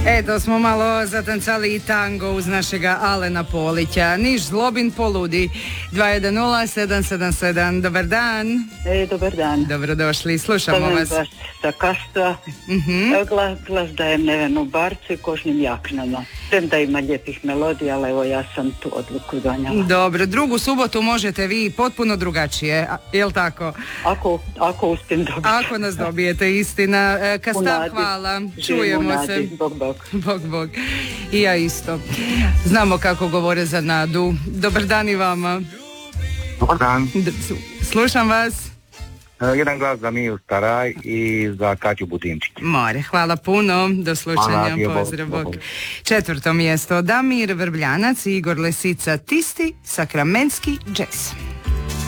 Eto smo malo zatancali i tango uz našega Alena Polića. Niš zlobin poludi. 210-777. Dobar dan. Dobar dan. Dobrodošli, slušamo vas. Sa Kastva. Glas dajem Nevenu Barcu i Kožnim jaknama. Sem da ima lijepih melodija, ali evo ja sam tu odluku donijela. Dobro, drugu subotu možete vi potpuno drugačije, jel tako? Ako uspijem dobiti. Ako nas dobijete, istina. Kastav, hvala. Čujemo se. Bog. Bog. I ja isto. Znamo kako govore za nadu. Dobar dan i vama. Dobar dan. Slušam vas. Jedan glas za Miju Staraj i za Katju Budinčić. More, hvala puno. Do slušanja. Pozdrav. Bog. 4. mjesto. Damir Vrbljanac i Igor Lesica Tisti, Sakramentski jazz.